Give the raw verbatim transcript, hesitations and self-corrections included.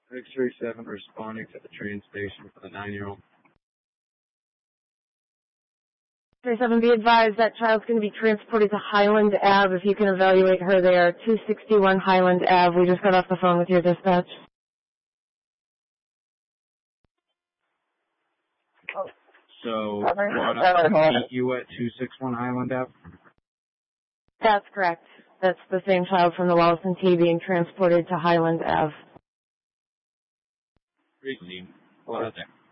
six three seven responding to the train station for the nine-year-old. three seven, be advised that child's going to be transported to Highland Avenue. If you can evaluate her there, two sixty-one Highland Avenue. We just got off the phone with your dispatch. So, what, I meet you at two sixty-one Highland Avenue? That's correct. That's the same child from the Wallaston T being transported to Highland Avenue. Receive. Hold on there.